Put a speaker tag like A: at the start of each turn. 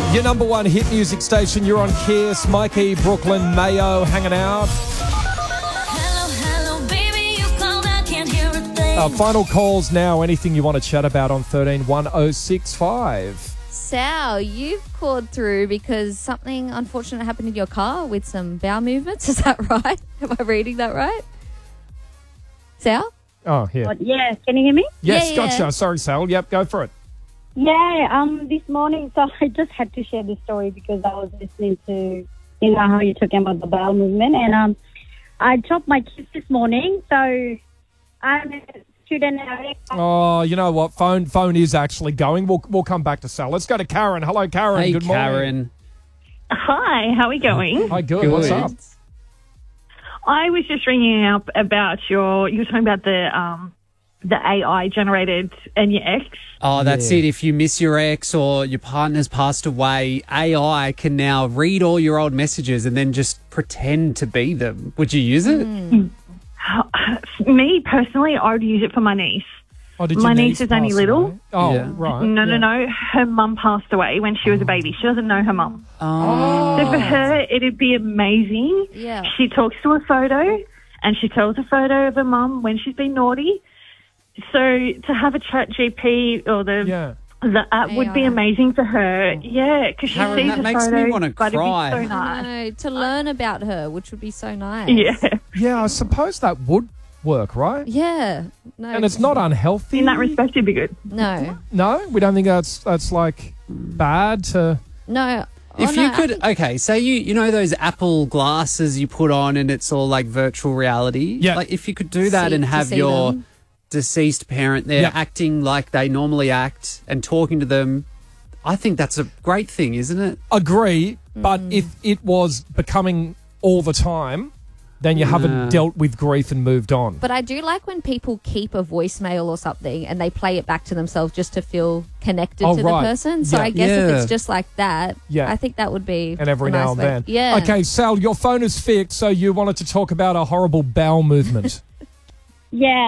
A: Your number one hit music station, you're on Kiss. Mikey, Brooklyn, Mayo, hanging out.
B: Hello, baby, you called, I can't hear a thing.
A: Final calls now. Anything you want to chat about on 131065.
C: Sal, you've called through because something unfortunate happened in your car with some bowel movements. Is that right? Am I reading that right? Sal?
A: Oh, here.
D: Yeah, can you hear me?
A: Yes,
C: Yeah,
A: gotcha.
C: yeah.
A: Sorry, Sal. Yep, go for it.
D: Yeah, this morning, so I just had to share this story because I was listening to, how you're talking about the bowel movement. And I dropped my kids this morning, so I'm a student at
A: Oh, you know what? Phone is actually going. We'll come back to Sal. Let's go to Karen. Hello, Karen.
E: Hey,
A: Good morning.
E: Karen.
F: Hi, how are we going?
A: Hi, good. What's up?
F: I was just ringing up about you were talking about the AI generated and your ex.
E: Oh, that's
A: Yeah.
E: it. If you miss your ex or your partner's passed away, AI can now read all your old messages and then just pretend to be them. Would you use it?
F: Me personally, I would use it for my niece.
A: Oh, did
F: My
A: your
F: niece is only
A: pass
F: little.
A: away? Oh,
E: Yeah.
A: right.
F: No. Her mum passed away when she was a baby. She doesn't know her mum.
E: Oh.
F: So for her, it'd be amazing.
C: Yeah.
F: She talks to a photo and she tells a photo of her mum when she's been naughty. So to have a chat GP or
A: Yeah.
F: the app would be
C: AI.
F: amazing for her. Yeah, because she
E: Karen,
F: sees
E: that
F: the
E: makes me
F: photo,
E: wanna
F: but
E: cry.
F: it'd be so
C: I
F: nice.
C: know, to learn about her, which would be so nice.
F: Yeah.
A: Yeah, I suppose that would work, right?
C: Yeah. No.
A: And it's not unhealthy.
F: In that respect, it'd be good.
C: No.
A: No, we don't think that's like bad to.
C: No.
E: If
C: Oh,
E: you
C: no,
E: could, okay, say you know those Apple glasses you put on and it's all like virtual reality?
A: Yeah.
E: Like if you could do that and
C: to
E: have
C: see
E: your
C: them.
E: deceased parent there
A: Yeah.
E: acting like they normally act and talking to them, I think that's a great thing, isn't it?
A: Agree, but if it was becoming all the time, then you haven't dealt with grief and moved on.
C: But I do like when people keep a voicemail or something and they play it back to themselves just to feel connected
A: Oh,
C: to
A: right.
C: the person. So
A: Yeah.
C: I guess if
E: Yeah.
C: it's just like that,
A: Yeah.
C: I think that would be
A: And every
C: a
A: now
C: nice
A: and
C: way.
A: then.
C: Yeah.
A: Okay, Sal, your phone is fixed, so you wanted to talk about a horrible bowel movement.
D: Yeah,